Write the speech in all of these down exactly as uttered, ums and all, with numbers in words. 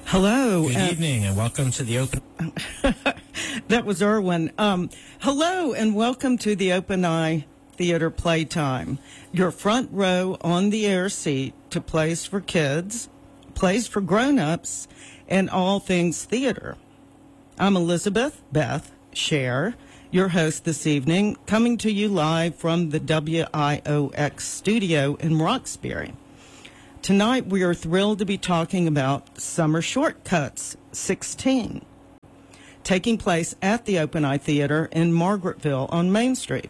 Hello. Good uh, evening and welcome to the Open... That was Irwin. Um, hello and welcome to the Open Eye Theater Playtime, your front row on the air seat to plays for kids, plays for grown-ups, and all things theater. I'm Elizabeth Beth Scher, your host this evening, coming to you live from the W I O X studio in Roxbury. Tonight, we are thrilled to be talking about Summer Shortcuts sixteen, taking place at the Open Eye Theater in Margaretville on Main Street.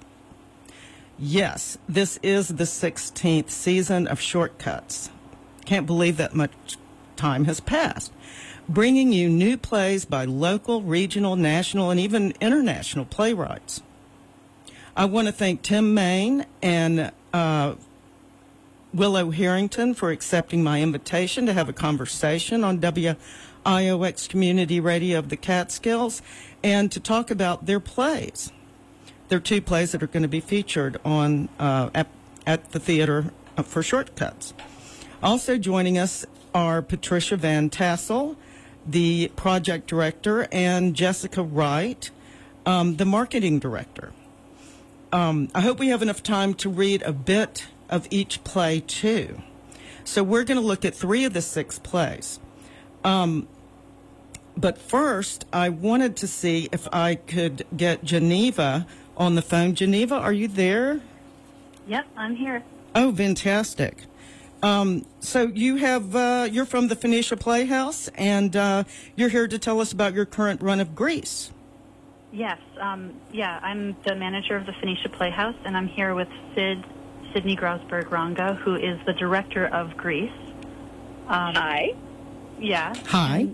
Yes, this is the sixteenth season of Shortcuts. Can't believe that much time has passed. Bringing you new plays by local, regional, national, and even international playwrights. I want to thank Tim Main and uh, Willow Harrington for accepting my invitation to have a conversation on W I O X Community Radio of the Catskills and to talk about their plays. There are two plays that are going to be featured on uh, at, at the theater for Shortcuts. Also joining us are Patricia Van Tassel, the project director, and Jessica Wright, um, the marketing director. Um, I hope we have enough time to read a bit of each play, too. So we're going to look at three of the six plays. Um, but first, I wanted to see if I could get Geneva on the phone. Geneva, are you there? Yep, I'm here. Oh, fantastic. Um, so you have, uh, you're from the Phoenicia Playhouse, and uh, you're here to tell us about your current run of Grease. Yes, um, yeah, I'm the manager of the Phoenicia Playhouse, and I'm here with Sid, Sydney Grausberg-Ranga, who is the director of Grease. Um, Hi. Yeah. Hi.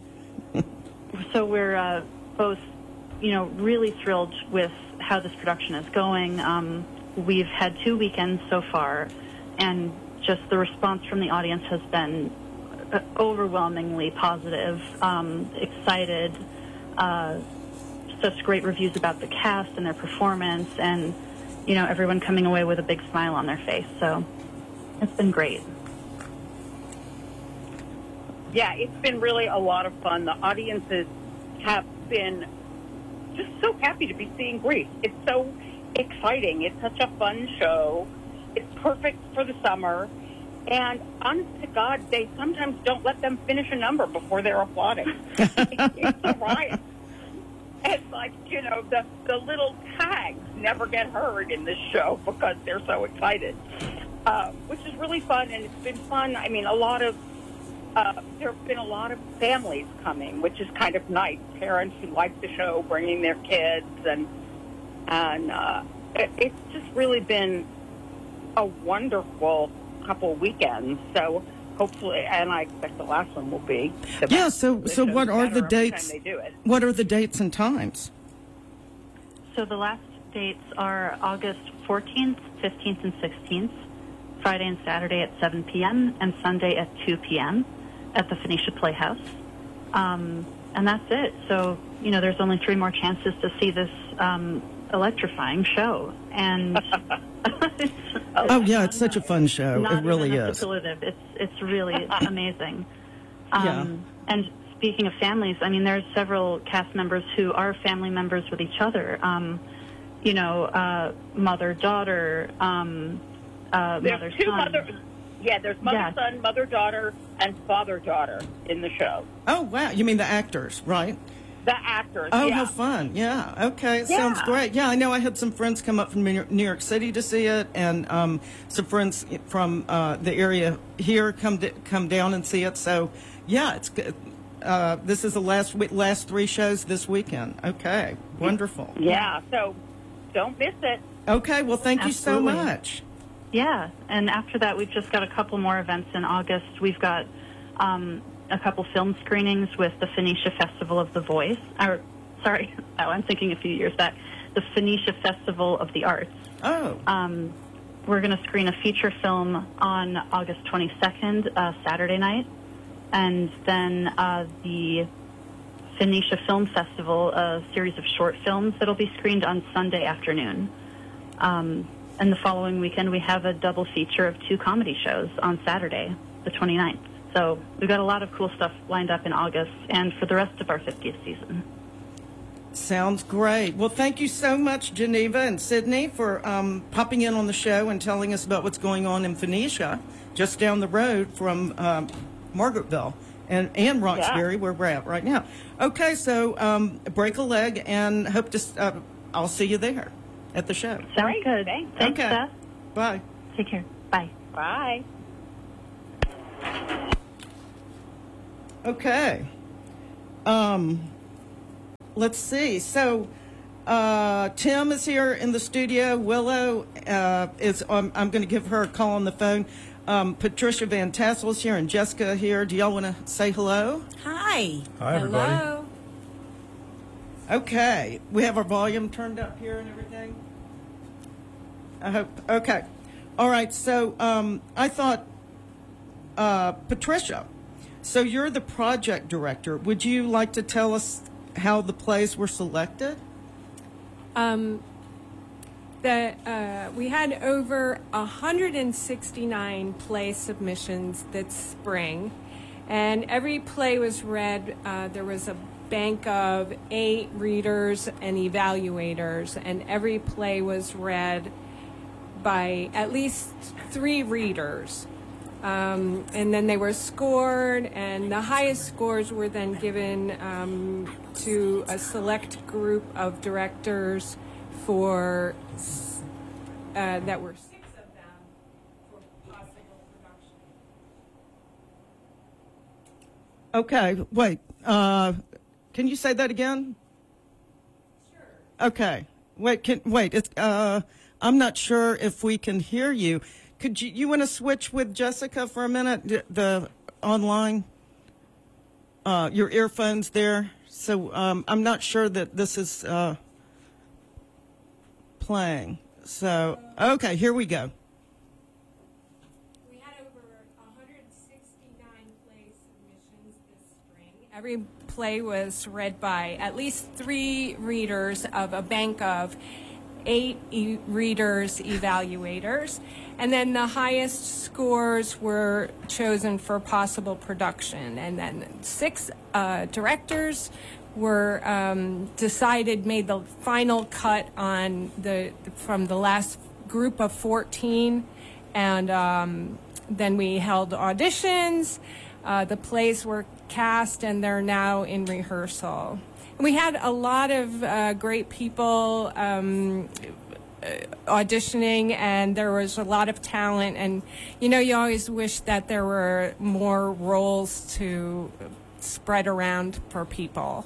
So we're uh, both, you know, really thrilled with how this production is going. Um, we've had two weekends so far, and just the response from the audience has been uh, overwhelmingly positive, um, excited, uh, such great reviews about the cast and their performance, and, you know, everyone coming away with a big smile on their face. So it's been great. Yeah, it's been really a lot of fun. The audiences have been just so happy to be seeing Grease. It's so exciting. It's such a fun show. It's perfect for the summer. And honest to God, they sometimes don't let them finish a number before they're applauding. It's a riot. It's like, you know, the, the little tags never get heard in this show because they're so excited, uh, which is really fun. And it's been fun. I mean, a lot of, uh, there have been a lot of families coming, which is kind of nice. Parents who like the show, bringing their kids. And, and uh, it, it's just really been a wonderful couple weekends. So hopefully, and I expect the last one will be. The Yeah, so so what are the dates? They do it. What are the dates and times? So the last dates are August fourteenth, fifteenth, and sixteenth, Friday and Saturday at seven p.m. and Sunday at two p.m. at the Phoenicia Playhouse. Um, and that's it. So, you know, there's only three more chances to see this um, electrifying show. And it's, Oh, yeah, it's such a fun show. not It really even a is. superlative. It's, it's really amazing. Um, Yeah. And speaking of families, I mean, there's several cast members who are family members with each other. Um, you know, uh, mother, daughter, um, uh, There's mother, two son. mother, yeah, there's mother, Yeah. son, mother, daughter, and father, daughter in the show. Oh, wow. You mean the actors, right? The actors, Oh, yeah. how fun. Yeah. Okay. It Yeah. Sounds great. Yeah, I know I had some friends come up from New New York City to see it, and um, some friends from uh, the area here come to, come down and see it. So, yeah, it's good. Uh, this is the last we- last three shows this weekend. Okay. Wonderful. Yeah, so don't miss it. Okay. Well, thank Absolutely. you so much. Yeah, and after that, we've just got a couple more events in August. We've got um, a couple film screenings with the Phoenicia Festival of the Voice. Or, sorry, oh, I'm thinking a few years back. The Phoenicia Festival of the Arts. Oh. Um, we're going to screen a feature film on August twenty-second, uh, Saturday night. And then uh, the Phoenicia Film Festival, a series of short films that'll be screened on Sunday afternoon. Um, and the following weekend, we have a double feature of two comedy shows on Saturday, the twenty-ninth. So we've got a lot of cool stuff lined up in August and for the rest of our fiftieth season. Sounds great. Well, thank you so much, Geneva and Sydney, for um, popping in on the show and telling us about what's going on in Phoenicia, just down the road from um, Margaretville and, and Roxbury, yeah. where we're at right now. Okay, so um, break a leg, and hope to. Uh, I'll see you there at the show. Sounds good. Thanks, Thanks okay. Beth. Bye. Take care. Bye. Bye. Okay. Um. Let's see. So, uh, Tim is here in the studio. Willow uh, is. Um, I'm going to give her a call on the phone. Um, Patricia Van Tassel is here, and Jessica here. Do y'all want to say hello? Hi. Hi, everybody. Hello. Okay. We have our volume turned up here and everything. I hope. Okay. All right. So, um, I thought, uh, Patricia. So you're the project director. Would you like to tell us how the plays were selected? Um, the uh, we had over one hundred sixty-nine play submissions this spring, and every play was read. Uh, there was a bank of eight readers and evaluators, and every play was read by at least three readers. Um, and then they were scored, and the highest scores were then given um, to a select group of directors for uh, that were six of them for possible production. Okay, wait. Uh, can you say that again? Sure. Okay. Wait. Can wait. It's. Uh, I'm not sure if we can hear you. Could you, you want to switch with Jessica for a minute? The, the online, uh, your earphones there. So um, I'm not sure that this is uh, playing. So, okay, here we go. We had over one hundred sixty-nine play submissions this spring. Every play was read by at least three readers of a bank of eight e- readers, evaluators, and then the highest scores were chosen for possible production. And then six uh, directors were um, decided, made the final cut on the from the last group of fourteen, and um, then we held auditions. Uh, the plays were cast, and they're now in rehearsal. We had a lot of uh, great people um, auditioning, and there was a lot of talent. And, you know, you always wish that there were more roles to spread around for people.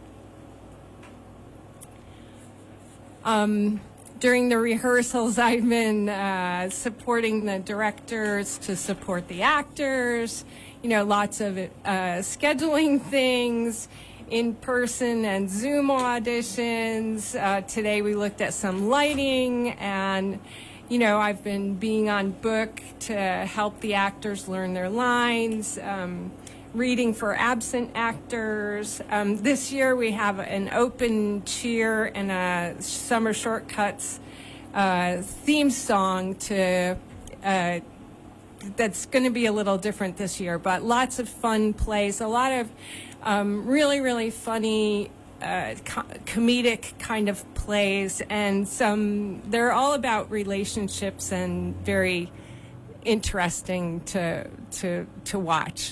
Um, during the rehearsals, I've been uh, supporting the directors to support the actors, you know, lots of uh, scheduling things, in-person and Zoom auditions. Uh, today we looked at some lighting, and, you know, I've been being on book to help the actors learn their lines, um, reading for absent actors. Um, this year we have an open cheer and a Summer Shortcuts uh, theme song to uh, that's going to be a little different this year, but lots of fun plays, a lot of um, really, really funny uh, co- comedic kind of plays, and some, they're all about relationships and very interesting to to to watch.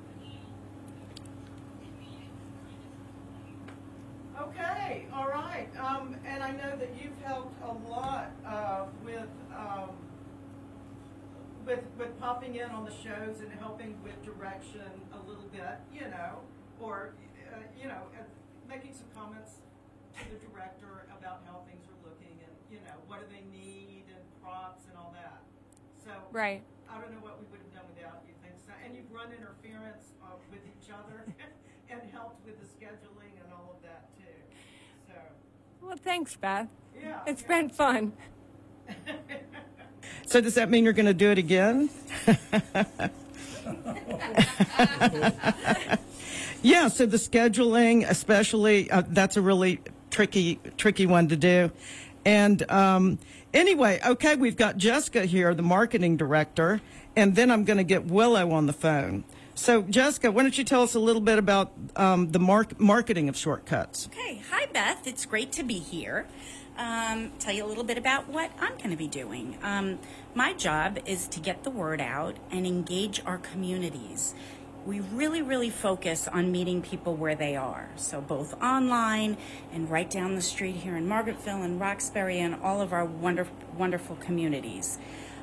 Okay, all right. Um, and I know that you've helped a lot uh, with um, with with popping in on the shows and helping with direction a little bit, you know, or uh, you know, uh, making some comments to the director about how things are looking, and you know, what do they need, and props and all that. So Right. I don't know what we would have done without you. Thanks. And you've run interference uh, with each other and helped with the scheduling and all of that too. So. Well, thanks, Beth. Yeah, It's yeah. been fun. So does that mean you're going to do it again? Yeah, so the scheduling, especially, uh, that's a really tricky, tricky one to do. And um, anyway, okay, we've got Jessica here, the marketing director, and then I'm going to get Willow on the phone. So, Jessica, why don't you tell us a little bit about um, the mark- marketing of Shortcuts? Okay. Hi, Beth. It's great to be here. Um, tell you a little bit about what I'm going to be doing. Um, my job is to get the word out and engage our communities. We really, really focus on meeting people where they are. So both online and right down the street here in Margaretville and Roxbury and all of our wonderful, wonderful communities.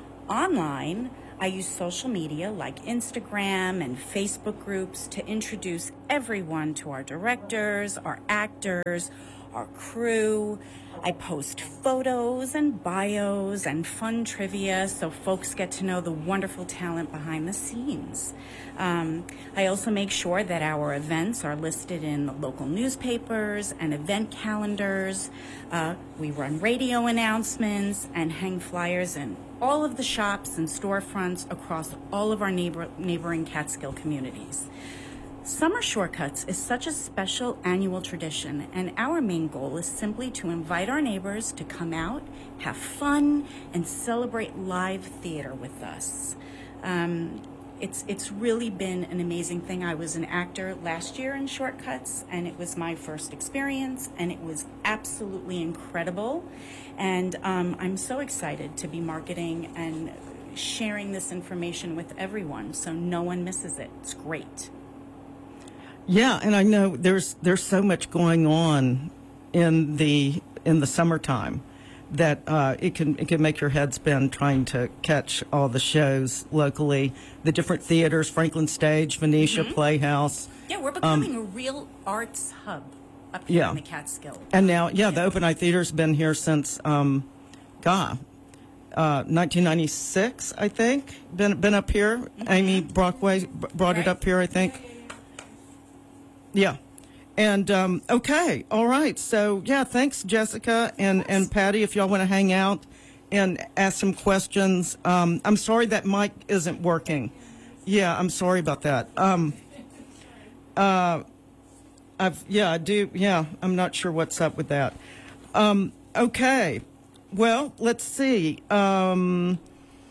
Online, I use social media like Instagram and Facebook groups to introduce everyone to our directors, our actors, our crew. I post photos and bios and fun trivia so folks get to know the wonderful talent behind the scenes. Um, I also make sure that our events are listed in the local newspapers and event calendars. Uh, we run radio announcements and hang flyers in all of the shops and storefronts across all of our neighbor, neighboring Catskill communities. Summer Shortcuts is such a special annual tradition, and our main goal is simply to invite our neighbors to come out, have fun, and celebrate live theater with us. Um, it's it's really been an amazing thing. I was an actor last year in Shortcuts, and it was my first experience, and it was absolutely incredible. And um, I'm so excited to be marketing and sharing this information with everyone so no one misses it. It's great. Yeah, and I know there's there's so much going on in the in the summertime that uh, it can it can make your head spin trying to catch all the shows locally, the different theaters, Franklin Stage, Venetia Mm-hmm. Playhouse. Yeah, we're becoming um, a real arts hub up here yeah. in the Catskills. And now, yeah, the Open Eye Theater's been here since, um, God, uh, nineteen ninety-six, I think. Been been up here. Mm-hmm. Amy Brockway brought right. it up here, I think. Yeah. And, um, okay. All right. So, yeah, thanks, Jessica and, and Patty, if y'all want to hang out and ask some questions. Um, I'm sorry that mic isn't working. Yeah, I'm sorry about that. Um, uh, I've, yeah, I do. Yeah, I'm not sure what's up with that. Um, okay. Well, let's see. Um,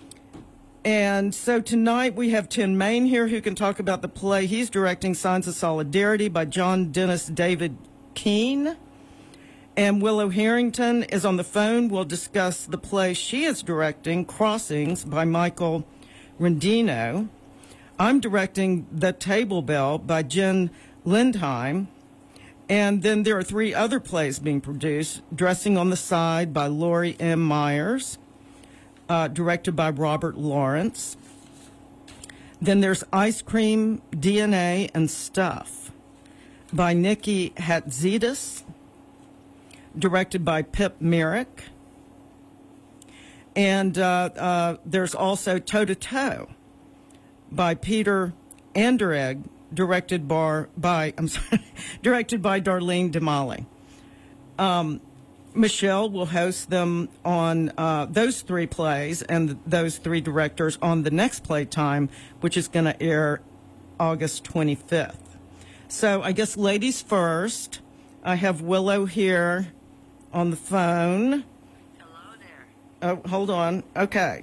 And so tonight we have Tim Main here who can talk about the play he's directing, Signs of Solidarity by John Dennis David Keene. And Willow Harrington is on the phone. We'll discuss the play she is directing, Crossings by Michael Rendino. I'm directing The Table Bell by Jen Lindheim. And then there are three other plays being produced, Dressing on the Side by Lori M. Myers, Uh, directed by Robert Lawrence. Then there's Ice Cream, D N A, and Stuff by Nikki Hatzidis, directed by Pip Merrick. And uh, uh, there's also Toe to Toe by Peter Anderegg, directed by, by I'm sorry, directed by Darlene Damali. Um, Michelle will host them on uh, those three plays and th- those three directors on the next playtime, which is going to air August twenty-fifth. So I guess ladies first. I have Willow here on the phone. Hello there. Oh, hold on. Okay.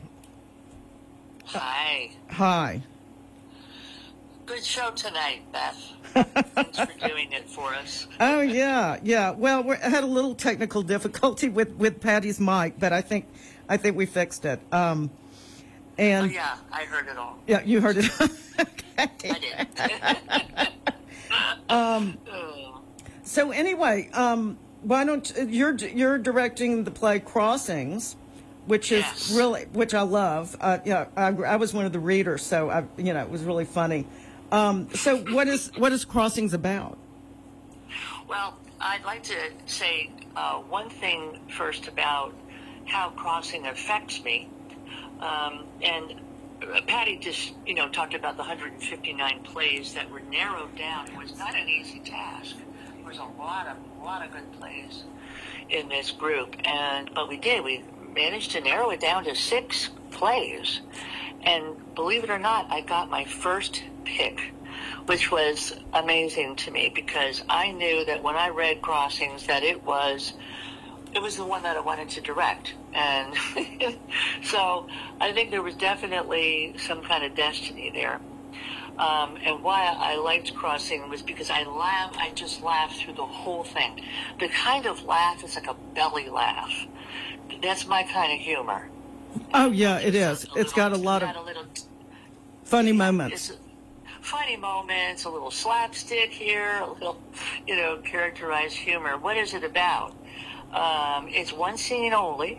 Hi. Hi. Good show tonight, Beth. Thanks for doing it for us. Oh, yeah, yeah. Well, we had a little technical difficulty with, with Patty's mic, but I think I think we fixed it. Um, and oh, yeah, I heard it all. Yeah, you heard it. Okay. I did. um, oh. So anyway, um, why don't you're you're directing the play Crossings, which is yes. really which I love. Uh, yeah, I, I was one of the readers, so I, you know it was really funny. Um, so what is what is Crossings about? Well, I'd like to say uh, one thing first about how crossing affects me. Um, and Patty just, you know, talked about the one hundred fifty-nine plays that were narrowed down. It was not an easy task. There was a lot of, a lot of good plays in this group, and but we did. We managed to narrow it down to six plays, and believe it or not, I got my first pick, which was amazing to me because I knew that when I read Crossings that it was it was the one that I wanted to direct. And so I think there was definitely some kind of destiny there. Um, and why I liked Crossing was because I laugh, I just laughed through the whole thing. The kind of laugh is like a belly laugh. That's my kind of humor. Oh, yeah, it is. It's got a lot of funny moments. Funny moments, a little slapstick here, a little, you know, characterized humor. What is it about? Um, it's one scene only.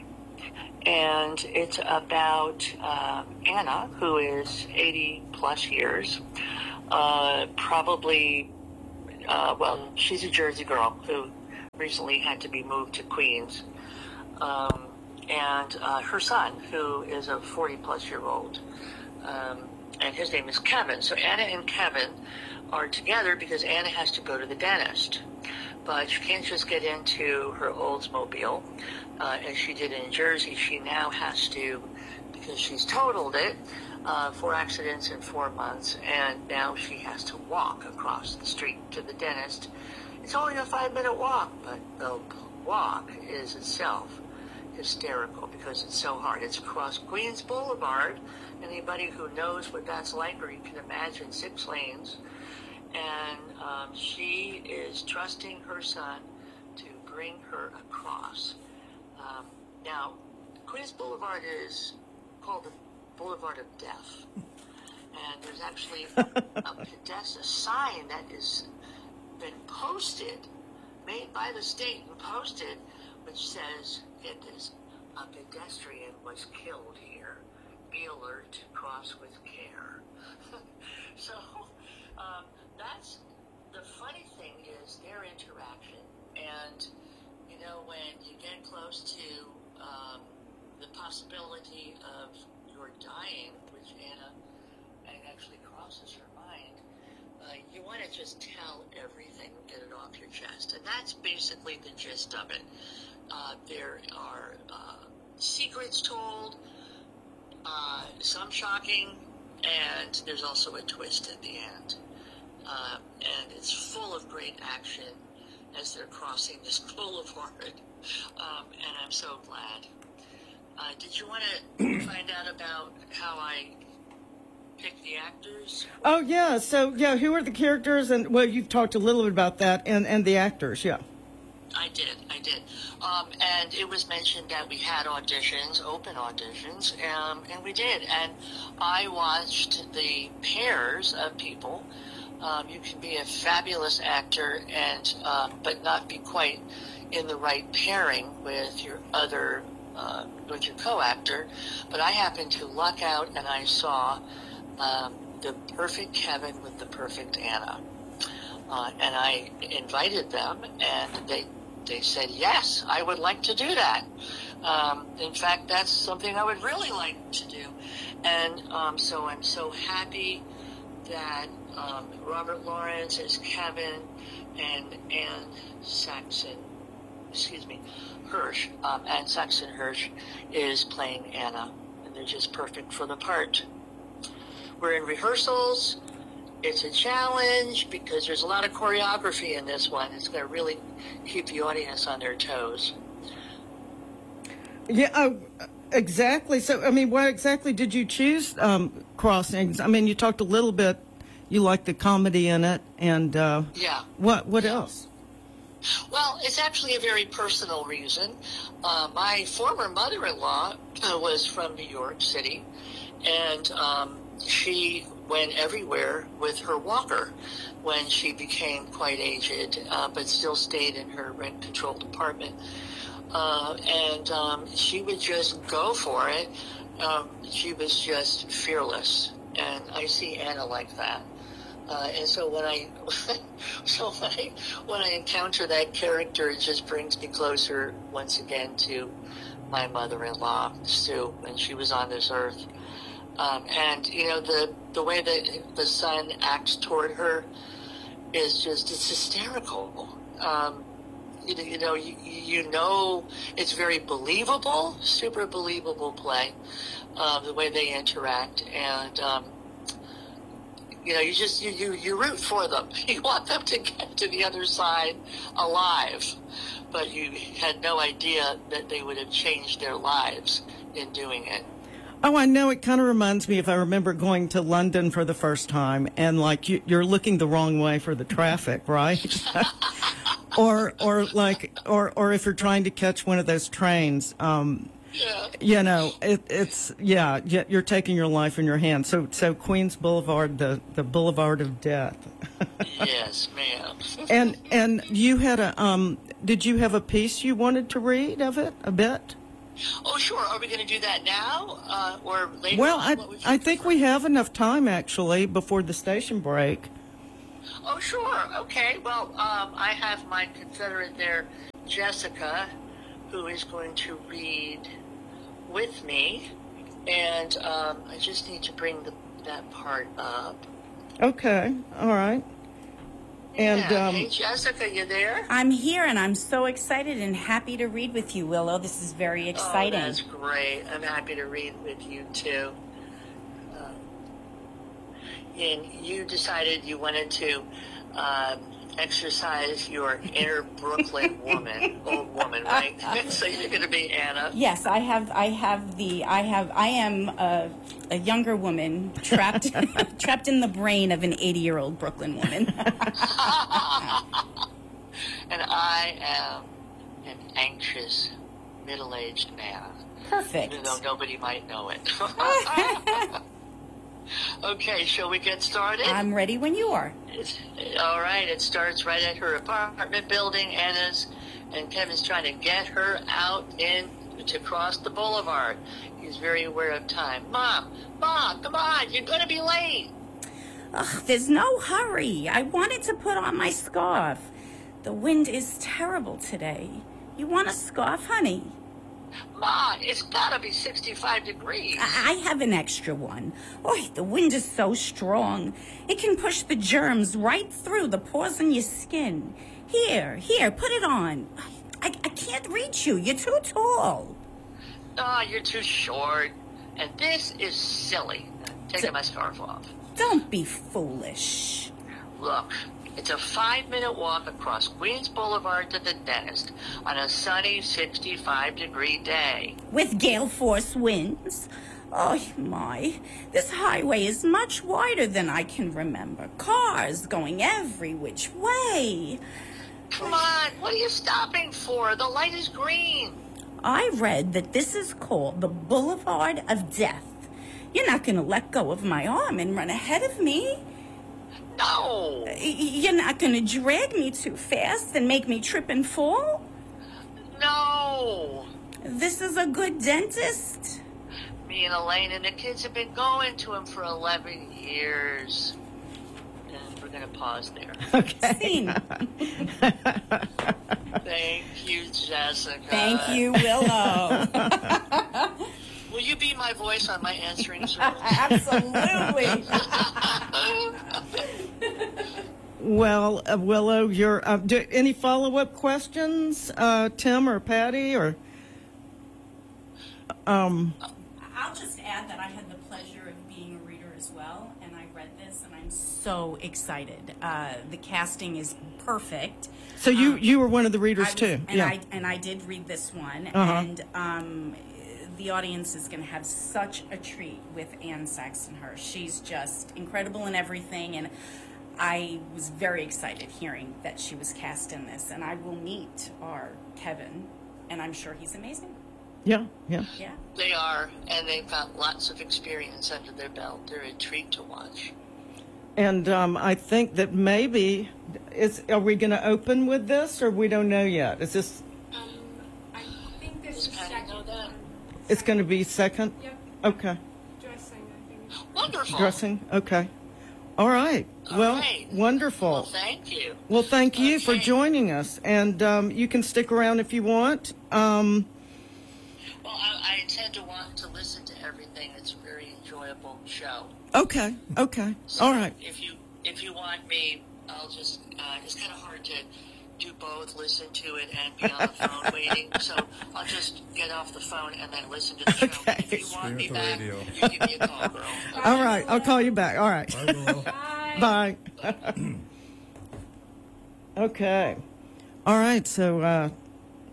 And it's about uh, Anna, who is eighty plus years, uh, probably, uh, well, she's a Jersey girl who recently had to be moved to Queens. Um, and uh, her son, who is a forty plus year old, um, and his name is Kevin. So Anna and Kevin are together because Anna has to go to the dentist. But she can't just get into her Oldsmobile, uh, as she did in Jersey. She now has to, because she's totaled it, uh, four accidents in four months, and now she has to walk across the street to the dentist. It's only a five-minute walk, but the walk is itself hysterical because it's so hard. It's across Queens Boulevard. Anybody who knows what that's like, or you can imagine six lanes. And um, she is trusting her son to bring her across. Um, now, Queens Boulevard is called the Boulevard of Death. And there's actually a, a pedestrian sign that has been posted, made by the state and posted, which says, get this, a pedestrian was killed here. Be alert to cross with care. So, um, that's the funny thing is their interaction, and you know, when you get close to um, the possibility of your dying, which Anna actually crosses her mind, uh, you want to just tell everything, get it off your chest, and that's basically the gist of it. Uh, there are uh, secrets told, uh, some shocking, and there's also a twist at the end. Uh, and it's full of great action as they're crossing this boulevard. Um, and I'm so glad. Uh, did you want to find out about how I picked the actors? Oh, yeah. So, yeah, who are the characters? And, well, you've talked a little bit about that, and, and the actors, yeah. I did, I did. Um, and it was mentioned that we had auditions, open auditions, um, and we did. And I watched the pairs of people. Um, you can be a fabulous actor and uh, but not be quite in the right pairing with your other uh, with your co-actor. But I happened to luck out, and I saw um, the perfect Kevin with the perfect Anna, uh, and I invited them, and they they said yes, I would like to do that. Um, in fact, that's something I would really like to do, and um, so I'm so happy that um, Robert Lawrence is Kevin and Anne Saxon, excuse me, Hirsch, um, Anne Saxon Hirsch is playing Anna, and they're just perfect for the part. We're in rehearsals. It's a challenge because there's a lot of choreography in this one. It's going to really keep the audience on their toes. Yeah, oh, exactly. So, I mean, why exactly did you choose um, Crossings? I mean, you talked a little bit. You like the comedy in it, and uh, yeah. What what yeah. else? Well, it's actually a very personal reason. Uh, my former mother-in-law uh, was from New York City, and um, she went everywhere with her walker when she became quite aged, uh, but still stayed in her rent-controlled apartment. Uh, and um, she would just go for it. Um, she was just fearless, and I see Anna like that. Uh, and so when I, so when I, when I encounter that character, it just brings me closer once again to my mother-in-law, Sue, when she was on this earth. Um, and you know, the the way that the son acts toward her is just, it's hysterical. Um, you, you know, you, you know, it's very believable, super believable play, uh, the way they interact, and. Um, You know, you just, you, you, you root for them. You want them to get to the other side alive. But you had no idea that they would have changed their lives in doing it. Oh, I know. It kind of reminds me if I remember going to London for the first time, and like you, you're looking the wrong way for the traffic, right? or, or like, or, or if you're trying to catch one of those trains, um, Yeah. you know, it, it's yeah, y- you're taking your life in your hands. So, so Queens Boulevard, the the Boulevard of Death. Yes, ma'am. and and you had a um, did you have a piece you wanted to read of it a bit? Oh, sure. Are we going to do that now uh, or later? Well, on? I What would you I think prefer? we have enough time actually before the station break. Oh, sure. Okay. Well, um, I have my Confederate there, Jessica, who is going to read with me, and um, I just need to bring the, that part up. Okay, all right. And yeah. um, Hey, Jessica, you there? I'm here and I'm so excited and happy to read with you, Willow. This is very exciting. Oh, that's great. I'm happy to read with you, too. Um, and you decided you wanted to uh, exercise your inner Brooklyn woman, old woman, right? So you're going to be Anna. Yes, I have. I have the. I have. I am a, a younger woman trapped, trapped in the brain of an eighty-year-old Brooklyn woman. And I am an anxious, middle-aged man. Perfect. Even though nobody might know it. Okay, shall we get started? I'm ready when you are. It's, all right, it starts right at her apartment building. Anna's and Kevin's trying to get her out in to cross the boulevard. He's very aware of time. Mom, Mom, come on, you're going to be late. Ugh, there's no hurry. I wanted to put on my scarf. The wind is terrible today. You want a scarf, honey? Ma, it's got to be sixty-five degrees. I I have an extra one. Boy, the wind is so strong. It can push the germs right through the pores in your skin. Here, here, put it on. I, I can't reach you. You're too tall. Oh, you're too short. And this is silly. Taking So- my scarf off. Don't be foolish. Look, it's a five-minute walk across Queens Boulevard to the dentist on a sunny sixty-five degree day. With gale force winds. Oh, my. This highway is much wider than I can remember. Cars going every which way. Come on, what are you stopping for? The light is green. I read that this is called the Boulevard of Death. You're not going to let go of my arm and run ahead of me. No, Y- You're not going to drag me too fast and make me trip and fall. no. This is a good dentist. Me and Elaine and the kids have been going to him for eleven years. And we're going to pause there. okay. Scene. Thank you, Jessica. Thank you, Willow. Will you be my voice on my answering service? Absolutely. Well, uh, Willow, you're uh, do, any follow-up questions, uh, Tim or Patty or? Um, I'll just add that I had the pleasure of being a reader as well, and I read this, and I'm so excited. Uh, the casting is perfect. so you Um, you were one of the I readers was- too, and yeah. I and I did read this one, Uh-huh. and um, the audience is going to have such a treat with Anne Saxonhurst. She's just incredible in everything, and I was very excited hearing that she was cast in this. And I will meet our Kevin, and I'm sure he's amazing. yeah, yeah. Yeah. They are, and they've got lots of experience under their belt. They're a treat to watch. And um, I think that maybe is are we going to open with this or we don't know yet? Is this Um, I think this Does is Patty second. know that? it's going to be second? Yep, Okay. dressing, I think. Wonderful. Dressing. Okay. All right. All well, right. wonderful. Well, thank you. Well, thank you for Okay. joining us, and um, you can stick around if you want. Um, Well, I, I intend to want to listen to everything. It's a very enjoyable show. okay, okay, So all right. If you if you want me, I'll just. Uh, it's kind of hard to do both, listen to it and be on the phone waiting. So I'll just get off the phone and then listen to the show. Okay. If you want Scream me at the back, radio. you give me a call, girl. All right, I'll call you back. All right. Bye, Willow. Bye. Bye. Okay. All right, so uh,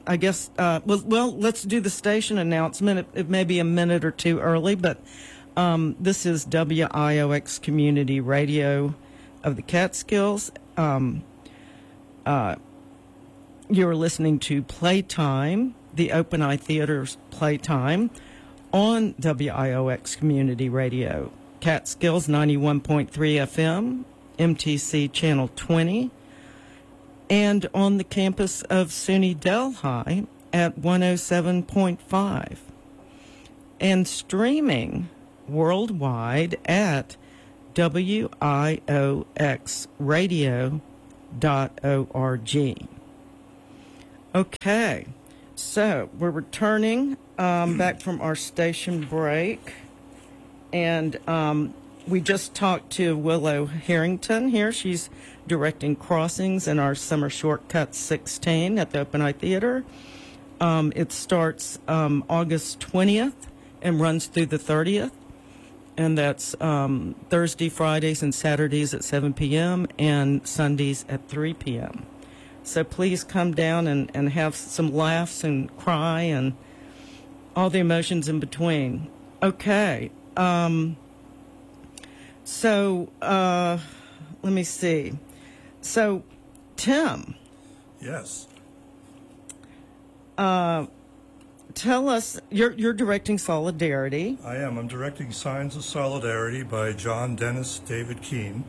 I guess, uh, well, well, let's do the station announcement. It, it may be a minute or two early, but um, this is W I O X Community Radio of the Catskills. Um, uh, you're listening to Playtime, the Open Eye Theater's Playtime, on W I O X Community Radio. Catskills ninety-one point three F M, M T C Channel twenty, and on the campus of SUNY Delhi at one oh seven point five, and streaming worldwide at W I O X radio dot org. Okay, so we're returning um, back from our station break, and um, we just talked to Willow Harrington here. She's directing Crossings in our Summer Shortcuts sixteen at the Open Eye Theater. Um, it starts um, August twentieth and runs through the thirtieth. And that's um, Thursday, Fridays, and Saturdays at seven p.m. and Sundays at three p.m. So please come down and, and have some laughs and cry and all the emotions in between. Okay. Um, so uh, let me see. So, Tim. Yes. Uh, tell us, you're, you're directing Solidarity. I am. I'm directing Signs of Solidarity by John Dennis David Keene.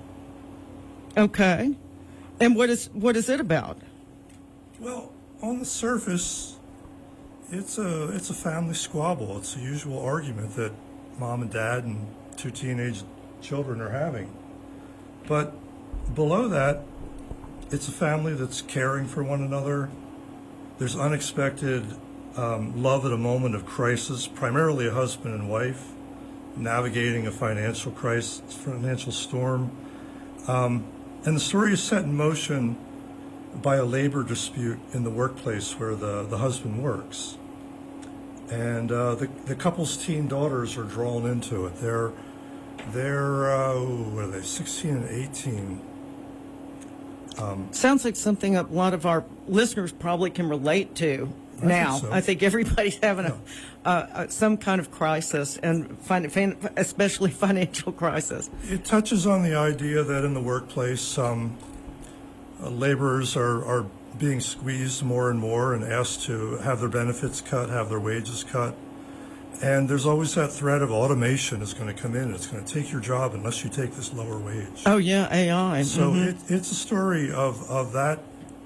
Okay. And what is what is it about? Well, on the surface, it's a it's a family squabble. It's the usual argument that mom and dad and two teenage children are having. But below that, it's a family that's caring for one another. There's unexpected um, love at a moment of crisis, primarily a husband and wife navigating a financial crisis, financial storm. Um, and the story is set in motion by a labor dispute in the workplace where the, the husband works. And uh, the, the couple's teen daughters are drawn into it. They're, they're uh, what are they, sixteen and eighteen. Um, Sounds like something a lot of our listeners probably can relate to I now. think so. I think everybody's having Yeah. a, uh, uh, some kind of crisis, and fin- fin- especially financial crisis. It touches on the idea that in the workplace, um, uh, laborers are, are being squeezed more and more and asked to have their benefits cut, have their wages cut. And there's always that threat of automation is going to come in. It's going to take your job unless you take this lower wage. Oh, yeah, A I. So Mhm. it, it's a story of, of that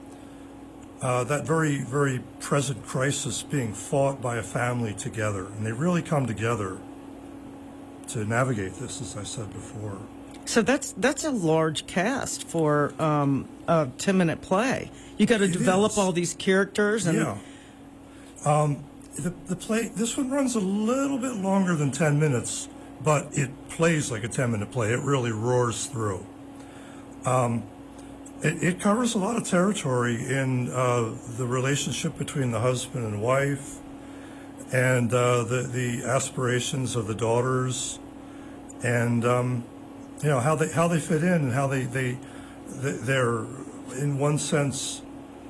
uh, that very, very present crisis being fought by a family together. And they really come together to navigate this, as I said before. So that's that's a large cast for um, a ten-minute play. You got to It develop is. all these characters. And Yeah. Um, the, the play, this one runs a little bit longer than ten minutes, but it plays like a ten-minute play. It really roars through. Um, it, it covers a lot of territory in uh, the relationship between the husband and wife, and uh, the the aspirations of the daughters, and um, you know how they how they fit in and how they they they're in one sense.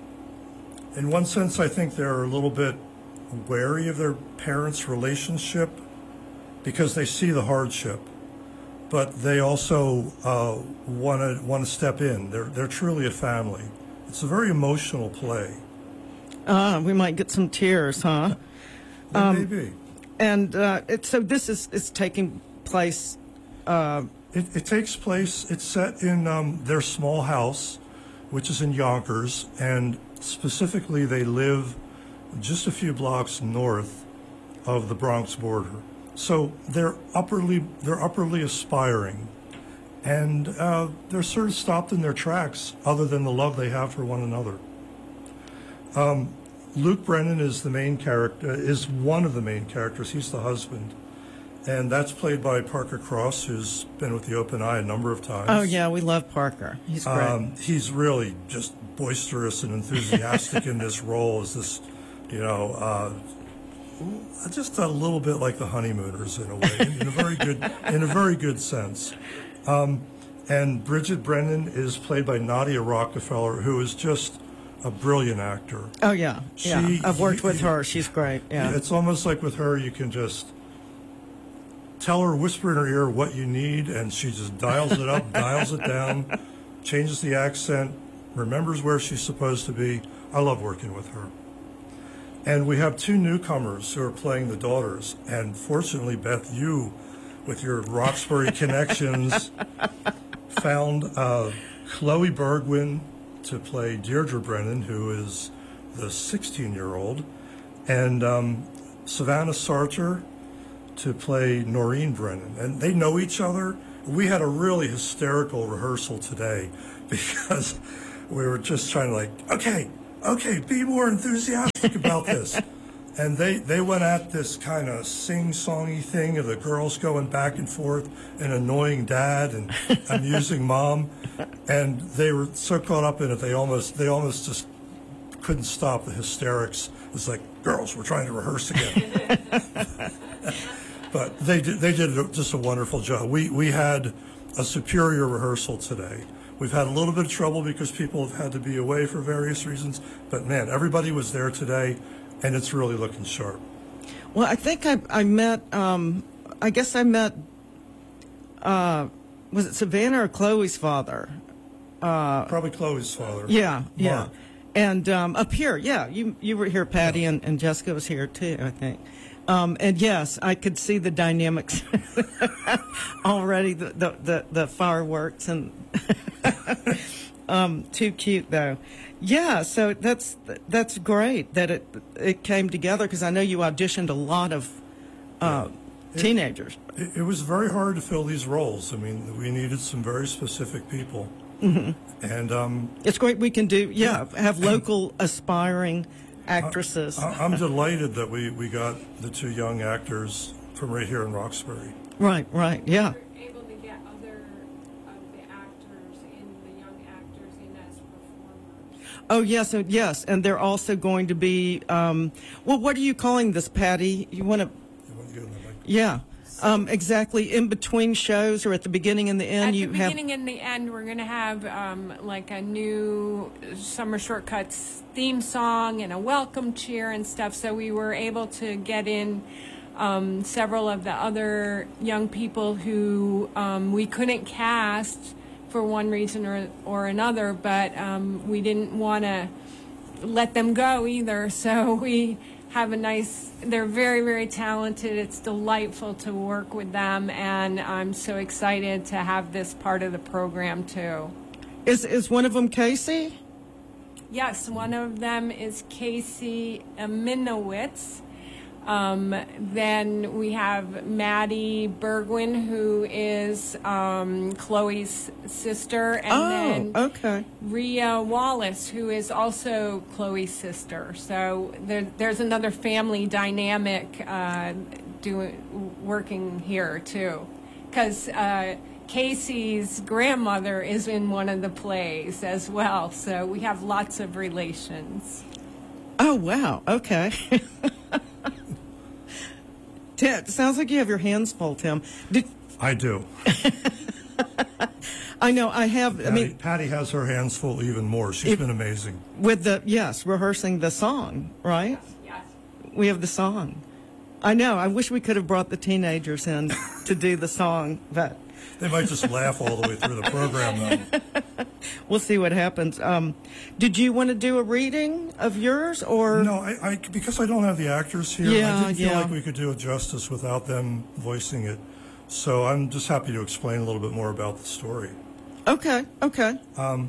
In one sense, I think they're a little bit wary of their parents' relationship because they see the hardship, but they also want to want to step in. They're they're truly a family. It's a very emotional play. uh, we might get some tears, huh? There Um, may be. And uh, it, so this is is taking place. Uh, It, it takes place. It's set in um, their small house, which is in Yonkers, and specifically they live just a few blocks north of the Bronx border. So they're upperly they're upperly aspiring, and uh, they're sort of stopped in their tracks, other than the love they have for one another. Um, Luke Brennan is the main character. Is one of the main characters. He's the husband, and that's played by Parker Cross, who's been with the Open Eye a number of times. oh yeah, we love Parker. He's great. Um, he's really just boisterous and enthusiastic in this role as this, you know, uh, just a little bit like the Honeymooners in a way, in, in a very good, in a very good sense. Um, and Bridget Brennan is played by Nadia Rockefeller, who is just a brilliant actor. Oh yeah, yeah. She- I've worked with you- her. She's great. Yeah. It's almost like with her, you can just tell her, whisper in her ear what you need, and she just dials it up, dials it down, changes the accent, remembers where she's supposed to be. I love working with her. And we have two newcomers who are playing the daughters. And fortunately, Beth, you, with your Roxbury connections, found uh, Chloe Bergwin to play Deirdre Brennan, who is the sixteen-year-old, and um, Savannah Sartre to play Noreen Brennan. And they know each other. We had a really hysterical rehearsal today because we were just trying to like, okay, okay, be more enthusiastic about this. And they, they went at this kind of sing-songy thing of the girls going back and forth and annoying dad and amusing mom. And they were so caught up in it, they almost they almost just couldn't stop the hysterics. It's like, girls, we're trying to rehearse again. But they did, they did just a wonderful job. We, we had a superior rehearsal today. We've had a little bit of trouble because people have had to be away for various reasons. But, man, everybody was there today, and it's really looking sharp. Well, I think I, I met, um, I guess I met, uh, was it Savannah or Chloe's father? Uh, Probably Chloe's father. Yeah, yeah. Mark. And um, up here, yeah, you you were here, Patty, and, and Jessica was here too, I think. Um, and yes, I could see the dynamics already, the, the, the, the fireworks, and um, too cute though. Yeah, so that's that's great that it it came together, because I know you auditioned a lot of uh, It- teenagers. It, it was very hard to fill these roles. I mean, we needed some very specific people. Mm-hmm. And um, It's great we can do, yeah, have local aspiring actresses. I, I'm delighted that we, we got the two young actors from right here in Roxbury. Right, right, yeah. We're able to get other of the actors and the young actors in as performers. Oh, yes, oh, yes, and they're also going to be, um, well, what are you calling this, Patty? You want to, You want to get in the mic? yeah, um, exactly, in between shows or at the beginning and the end, At you the have, beginning and the end, we're going to have um, like a new Summer Shortcuts theme song and a welcome cheer and stuff. So we were able to get in um, several of the other young people who um, we couldn't cast for one reason or, or another, but um, we didn't want to let them go either. So we have a nice, they're very, very talented. It's delightful to work with them, and I'm so excited to have this part of the program too. is, is one of them Casey? Yes, one of them is Casey Aminowitz. Um, then we have Maddie Bergwin, who is um, Chloe's sister, and Oh, then okay. Rhea Wallace, who is also Chloe's sister. So there, there's another family dynamic uh, doing working here too, because uh, Casey's grandmother is in one of the plays as well. So we have lots of relations. Oh, wow, okay. Tim, it sounds like you have your hands full, Tim. Did, I do. I know, I have, I Patty, mean, Patty has her hands full even more. She's If- been amazing. with the, yes, rehearsing the song, right? Yes. We have the song. I know, I wish we could have brought the teenagers in to do the song, but They might just laugh all the way through the program, though. we'll see what happens. Um, did you want to do a reading of yours, or? No, I, I because I don't have the actors here, Yeah, I didn't feel yeah. like we could do it justice without them voicing it. So I'm just happy to explain a little bit more about the story. Okay, okay.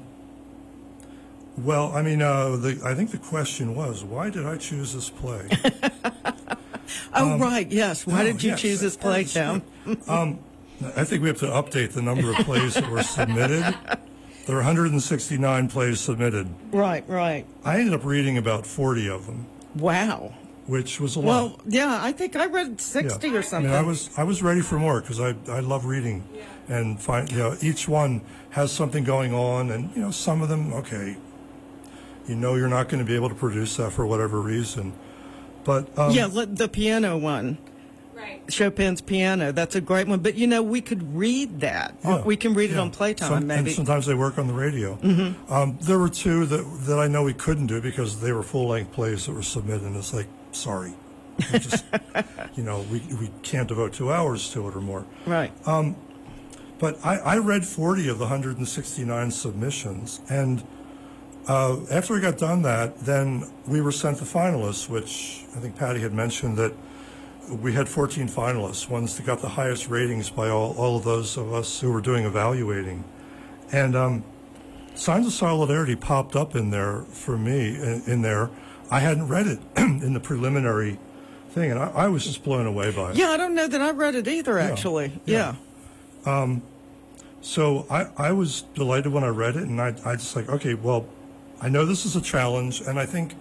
Well, I mean, uh, the, I think the question was, why did I choose this play? Oh, right, yes. Why Oh, did you yes, choose this that part play, is Tim? good. um, I think we have to update the number of plays that were submitted. There are one hundred sixty-nine plays submitted. Right, right. I ended up reading about forty of them, Wow. which was a lot. Well, yeah, I think I read sixty Yeah. or something. I mean, I was I was ready for more because I I love reading, and find you know each one has something going on, and you know some of them okay, you know you're not going to be able to produce that for whatever reason, but um, yeah, let- the piano one. Right. Right. Chopin's Piano. That's a great one. But, you know, we could read that. Yeah, We can read it yeah. on Playtime, Some- maybe. And sometimes they work on the radio. Mm-hmm. Um, there were two that that I know we couldn't do because they were full-length plays that were submitted, and it's like, sorry. We just, you know, we, we can't devote two hours to it or more. Right. But I, I read forty of the one hundred sixty-nine submissions, and uh, after we got done that, then we were sent the finalists, which I think Patty had mentioned that we had fourteen finalists, ones that got the highest ratings by all, all of those of us who were doing evaluating. And um, Signs of Solidarity popped up in there for me, in, in there. I hadn't read it in the preliminary thing, and I, I was just blown away by it. Yeah, I don't know that I read it either, actually. yeah. Yeah. So I, I was delighted when I read it, and I, I just like, okay, well, I know this is a challenge, and I think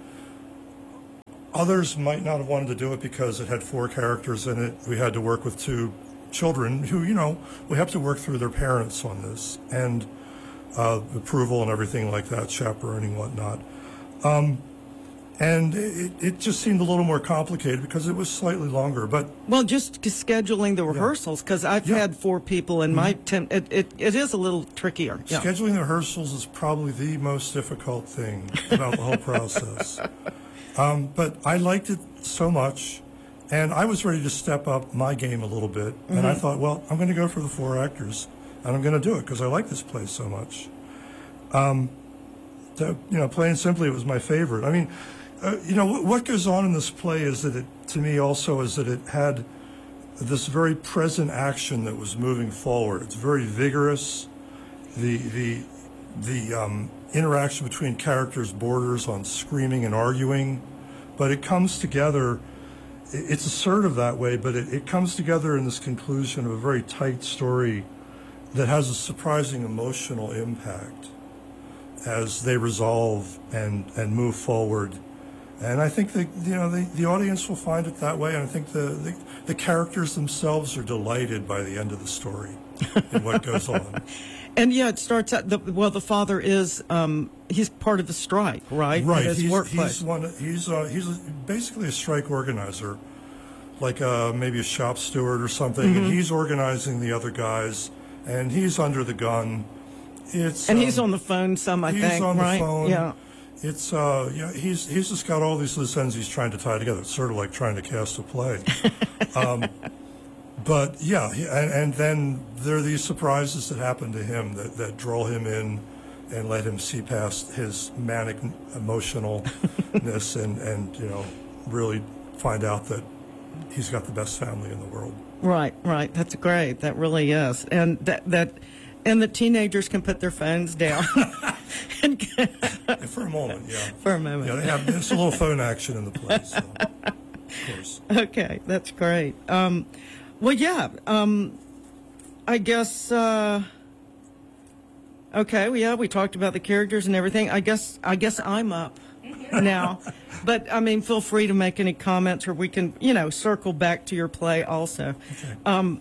others might not have wanted to do it because it had four characters in it. We had to work with two children who, you know, we have to work through their parents on this, and uh, approval and everything like that, chaperoning, whatnot. Um, and it, it just seemed a little more complicated because it was slightly longer, but Well, just scheduling the rehearsals, because I've Yeah. had four people in my team. It, it, it is a little trickier. Yeah. scheduling the rehearsals is probably the most difficult thing about the whole process. Um, but I liked it so much, and I was ready to step up my game a little bit. And I thought, well, I'm going to go for the four actors, and I'm going to do it because I like this play so much. Um, to, you know, plain and simply, it was my favorite. I mean, uh, you know, what, what goes on in this play is that it, to me, also is that it had this very present action that was moving forward. It's very vigorous. The the the um, interaction between characters borders on screaming and arguing, but it comes together. It's assertive that way, but it, it comes together in this conclusion of a very tight story that has a surprising emotional impact as they resolve and, and move forward. And I think that, you know, the, the audience will find it that way, and I think the, the, the characters themselves are delighted by the end of the story and what goes on. And yeah, it starts out, the, well, the father is, um, he's part of the strike, right? Right. At his He's, workplace. he's one. He's uh, he's basically a strike organizer, like uh, maybe a shop steward or something. Mm-hmm. And he's organizing the other guys, and he's under the gun. It's and um, he's on the phone some, I he's think, on right? the phone. Yeah. It's uh, yeah. He's he's just got all these loose ends he's trying to tie together. It's sort of like trying to cast a play. um, But yeah, he- and, and then there are these surprises that happen to him that, that draw him in and let him see past his manic emotionalness and, and, you know, really find out that he's got the best family in the world. Right, right. That's great. That really is. And that, that and the teenagers can put their phones down and And for a moment, yeah. for a moment. Yeah, they have, there's a little phone action in the play, so, of course. Okay, that's great. Um, well, yeah. Um, I guess. Uh, okay. Well, yeah. We talked about the characters and everything. I guess. I guess I'm up now. But I mean, feel free to make any comments, or we can, you know, circle back to your play also. Okay. Um,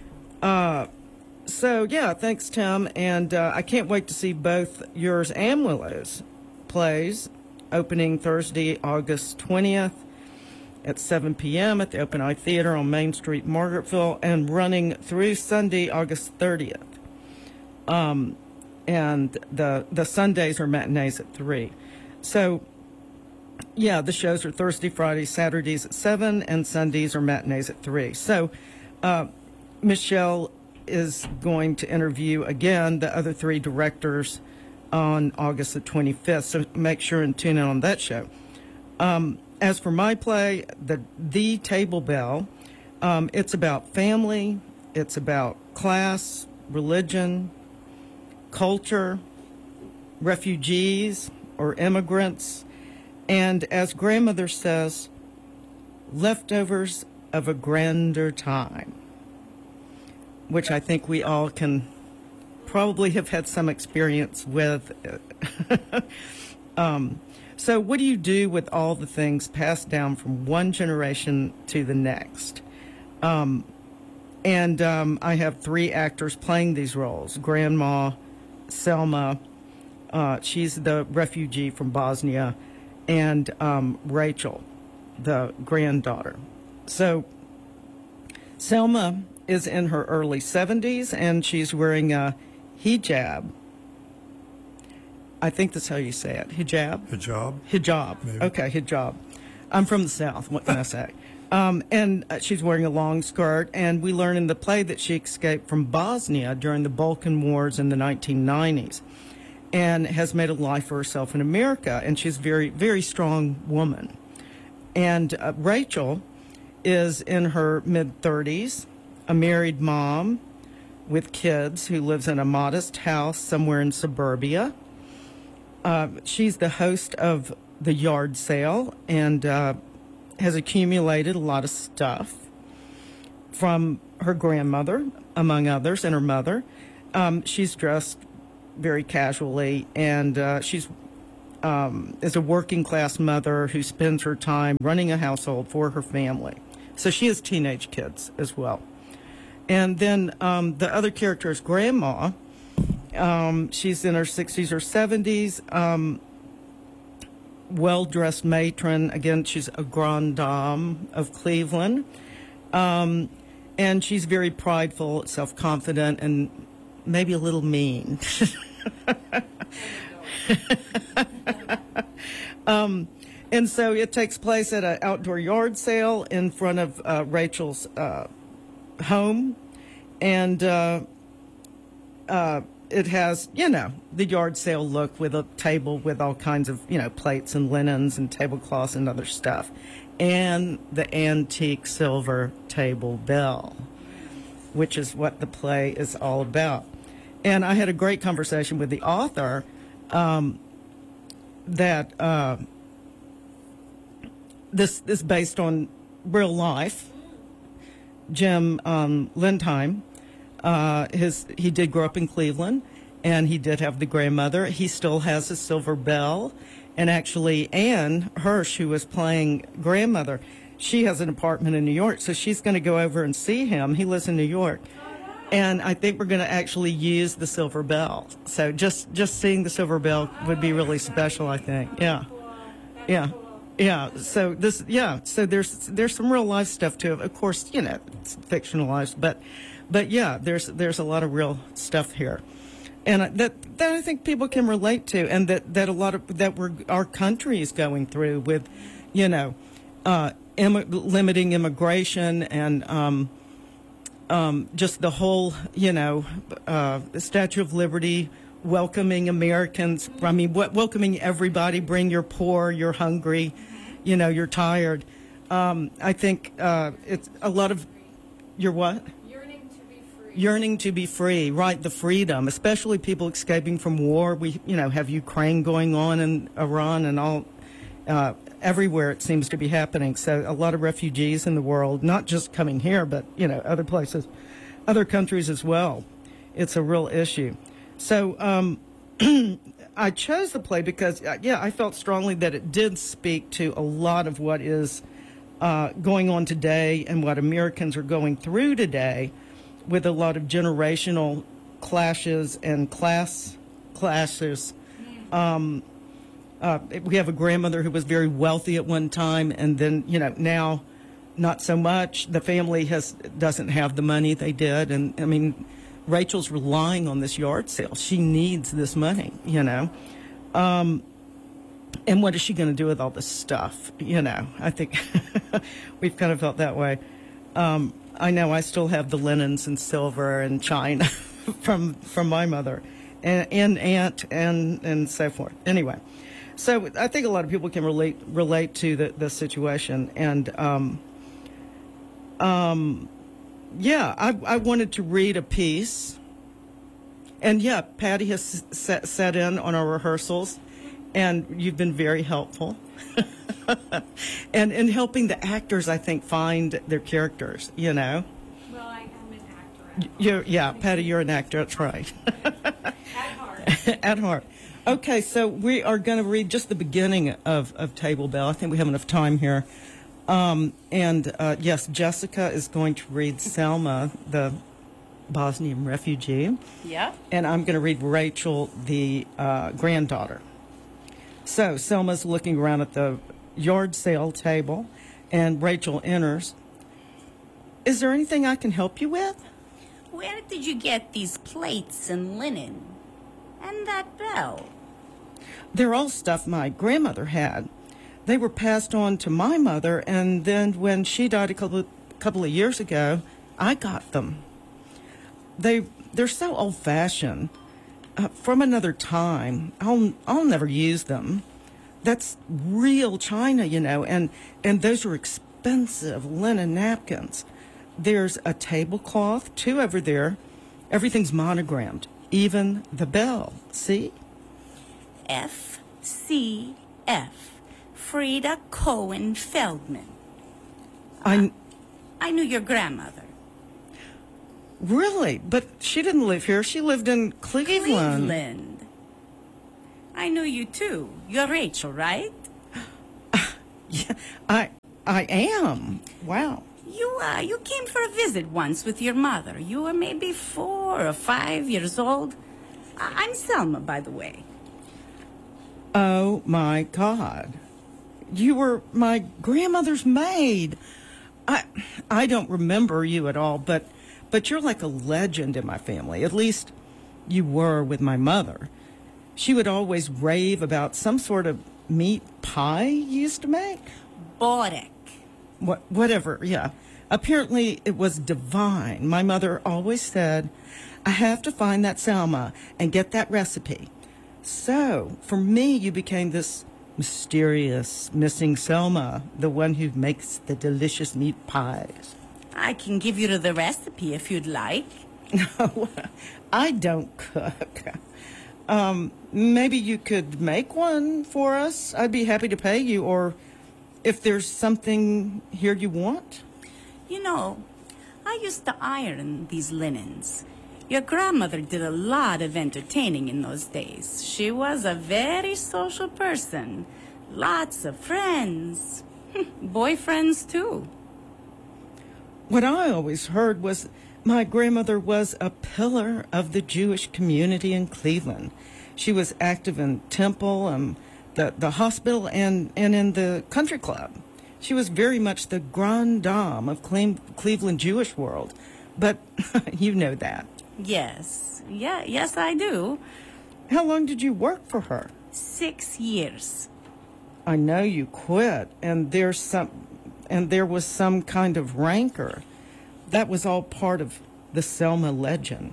uh, so yeah, thanks, Tim, and uh, I can't wait to see both yours and Willow's plays opening Thursday, August twentieth. At seven p.m. at the Open Eye Theater on Main Street, Margaretville, and running through Sunday, August thirtieth. Um, and the the Sundays are matinees at three. So, yeah, the shows are Thursday, Friday, Saturdays at seven, and Sundays are matinees at three. So, uh, Michelle is going to interview again the other three directors on August the twenty-fifth. So make sure and tune in on that show. Um, As for my play, the the Table Bell, um, it's about family, it's about class, religion, culture, refugees or immigrants, and as grandmother says, leftovers of a grander time, which I think we all can probably have had some experience with. um, So what do you do with all the things passed down from one generation to the next? Um, and um, I have three actors playing these roles. Grandma, Selma, uh, she's the refugee from Bosnia, and um, Rachel, the granddaughter. So Selma is in her early seventies, and she's wearing a hijab. I think that's how you say it. Hijab? Hijab. Hijab. Maybe. Okay, hijab. I'm from the South. What can I say? Um, and uh, she's wearing a long skirt, and we learn in the play that she escaped from Bosnia during the Balkan Wars in the nineteen nineties and has made a life for herself in America, and she's a very, very strong woman. And uh, Rachel is in her mid-thirties, a married mom with kids who lives in a modest house somewhere in suburbia. Uh, she's the host of the yard sale and uh, has accumulated a lot of stuff from her grandmother, among others, and her mother. Um, she's dressed very casually, and uh, she's um, is a working-class mother who spends her time running a household for her family. So she has teenage kids as well. And then um, the other character is Grandma. Um, she's in her sixties or seventies, um, well-dressed matron. Again, she's a grande dame of Cleveland. Um, and she's very prideful, self-confident, and maybe a little mean. um, and so it takes place at an outdoor yard sale in front of uh, Rachel's uh, home. And uh, uh, it has, you know, the yard sale look with a table with all kinds of, you know, plates and linens and tablecloths and other stuff. And the antique silver table bell, which is what the play is all about. And I had a great conversation with the author um, that uh, this is based on real life. Jim um, Lindheim, uh, his he did grow up in Cleveland, and he did have the grandmother. He still has a silver bell. And actually, Anne Hirsch, who was playing grandmother, she has an apartment in New York, so she's going to go over and see him. He lives in New York. And I think we're going to actually use the silver bell. So just, just seeing the silver bell would be really special, I think. Yeah. Yeah. Yeah. So this, yeah. So there's, there's some real life stuff to it. Of course, you know, it's fictionalized, but, but yeah, there's, there's a lot of real stuff here. And that, that I think people can relate to, and that, that a lot of, that we're, our country is going through with, you know, uh, Im- limiting immigration and, um, Um, just the whole, you know, uh, Statue of Liberty, welcoming Americans. I mean, w- welcoming everybody. Bring your poor, you're hungry, you know, you're tired. Um, I think uh, it's a lot of, you're what? Yearning to be free. Yearning to be free, right? The freedom, especially people escaping from war. We, you know, have Ukraine going on in Iran and all. Uh, everywhere it seems to be happening. So a lot of refugees in the world, not just coming here, but, you know, other places, other countries as well. It's a real issue. So um, I chose the play because, uh, yeah, I felt strongly that it did speak to a lot of what is uh, going on today and what Americans are going through today, with a lot of generational clashes and class clashes. Um, Uh, we have a grandmother who was very wealthy at one time, and then, you know, now not so much. The family has doesn't have the money they did, and I mean, Rachel's relying on this yard sale. She needs this money, you know. Um, and what is she going to do with all this stuff? You know, I think we've kind of felt that way. Um, I know I still have the linens and silver and china from from my mother and, and aunt and and so forth. Anyway. So I think a lot of people can relate relate to the, the situation, and um, um, yeah, I, I wanted to read a piece, and yeah, Patty has sat, sat in on our rehearsals, and you've been very helpful, and in helping the actors, I think, find their characters. You know. Well, I am an actor. You're, yeah, Patty, you're an actor. That's right. At heart. At heart. Okay, so we are going to read just the beginning of, of Table Bell. I think we have enough time here. Um, and, uh, yes, Jessica is going to read Selma, the Bosnian refugee. Yeah. And I'm going to read Rachel, the uh, granddaughter. So Selma's looking around at the yard sale table, and Rachel enters. Is there anything I can help you with? Where did you get these plates and linen? And that bell? They're all stuff my grandmother had. They were passed on to my mother, and then when she died a couple of, couple of years ago, I got them. They, they're so old-fashioned. Uh, from another time. I'll, I'll never use them. That's real china, you know, and, and those are expensive linen napkins. There's a tablecloth, too, over there. Everything's monogrammed, even the bell. See? F C F. Frida Cohen Feldman. I I knew your grandmother. Really? But she didn't live here. She lived in Cleveland. Cleveland. I knew you too. You're Rachel, right? Yeah, I I am. Wow. You uh, you came for a visit once with your mother. You were maybe four or five years old. I- I'm Selma, by the way. Oh my God. You were my grandmother's maid. I I don't remember you at all, but but you're like a legend in my family. At least you were with my mother. She would always rave about some sort of meat pie you used to make. Borek. What, whatever, yeah. Apparently it was divine. My mother always said, I have to find that Selma and get that recipe. So, for me, you became this mysterious missing Selma, the one who makes the delicious meat pies. I can give you the recipe if you'd like. No, I don't cook. Um, maybe you could make one for us. I'd be happy to pay you, or if there's something here you want. You know, I used to iron these linens. Your grandmother did a lot of entertaining in those days. She was a very social person. Lots of friends. Boyfriends, too. What I always heard was my grandmother was a pillar of the Jewish community in Cleveland. She was active in temple, and the, the hospital, and, and in the country club. She was very much the grande dame of Cle- Cleveland Jewish world. But you know that. Yes. Yeah, yes, I do. How long did you work for her? Six years. I know you quit, and there's some, and there was some kind of rancor. That was all part of the Selma legend.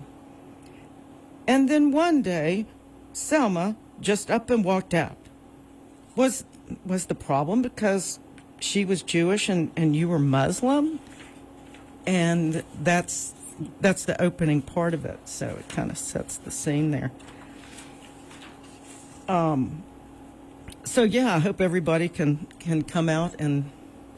And then one day, Selma just up and walked out. Was was the problem because she was Jewish and, and you were Muslim? And that's that's the opening part of it, so it kind of sets the scene there. Um. So yeah, I hope everybody can can come out and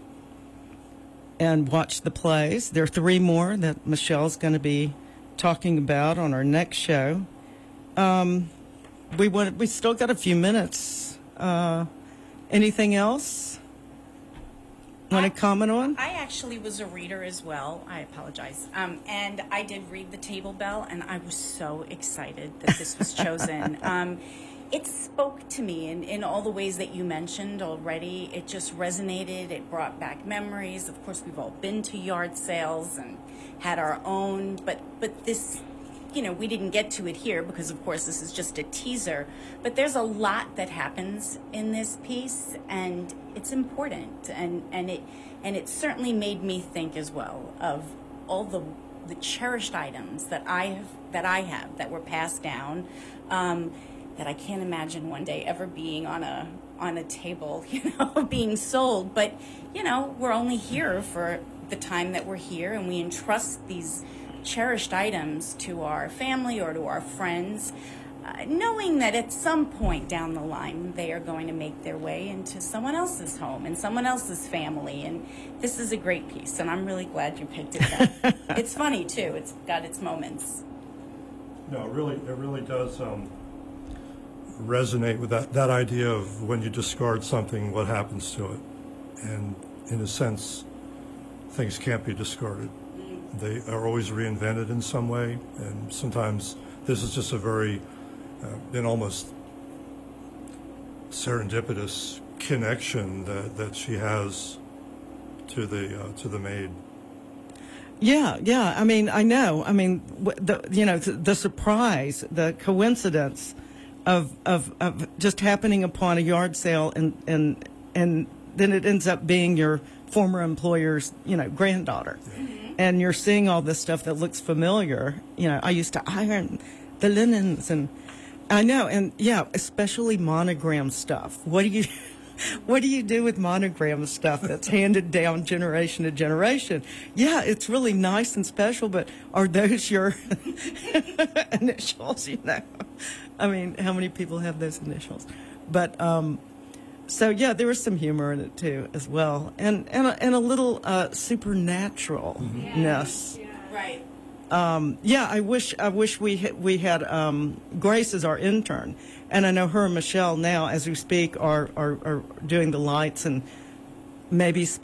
and watch the plays. There are three more that Michelle's going to be talking about on our next show. Um, we want we still got a few minutes. Uh, anything else? Want to comment on? I actually was a reader as well. I apologize. Um, and I did read The Table Bell, and I was so excited that this was chosen. um, it spoke to me in, in all the ways that you mentioned already. It just resonated. It brought back memories. Of course, we've all been to yard sales and had our own, but but this, you know, we didn't get to it here because, of course, this is just a teaser. But there's a lot that happens in this piece, and it's important. And, and it and it certainly made me think as well of all the the cherished items that I have that I have that were passed down. Um, that I can't imagine one day ever being on a on a table, you know, being sold. But, you know, we're only here for the time that we're here, and we entrust these cherished items to our family or to our friends, uh, knowing that at some point down the line they are going to make their way into someone else's home and someone else's family. And this is a great piece, and I'm really glad you picked it up. It's funny, too. It's got its moments. No, it really, it really does um, resonate with that, that idea of when you discard something, what happens to it. And in a sense, things can't be discarded. They are always reinvented in some way, and sometimes this is just a very, uh, an almost serendipitous connection that, that she has to the uh, to the maid. Yeah, yeah. I mean, I know. I mean, wh- the you know the, the surprise, the coincidence of, of of just happening upon a yard sale, and and and then it ends up being your former employer's you know granddaughter, mm-hmm. and you're seeing all this stuff that looks familiar. You know, I used to iron the linens, and I know, and yeah, especially monogram stuff. What do you? What do you do with monogram stuff that's handed down generation to generation? Yeah, it's really nice and special, but are those your initials? You know, I mean, how many people have those initials? But um, so yeah, there was some humor in it too, as well, and and a, and a little uh, supernaturalness. Yeah. Right. Um, yeah, I wish I wish we ha- we had um, Grace as our intern, and I know her and Michelle now, as we speak, are are, are doing the lights and maybe.